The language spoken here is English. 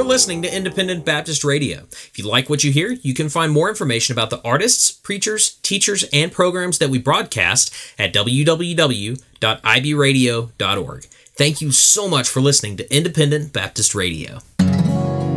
listening to Independent Baptist Radio. If you like what you hear, you can find more information about the artists, preachers, teachers, and programs that we broadcast at www.ibradio.org. Thank you so much for listening to Independent Baptist Radio.